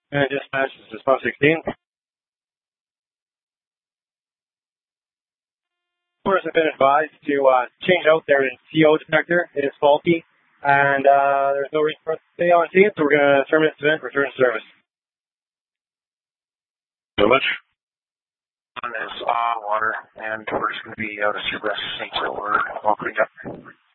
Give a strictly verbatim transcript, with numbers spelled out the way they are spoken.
And dispatch, this is five sixteen. Course, have been advised to uh, change out their C O detector. It is faulty, and uh, there's no reason for us to stay on scene, so we're going to terminate this event, return to service. So much. On this uh, water, and we're just going to be out of service until we're all cleaned up.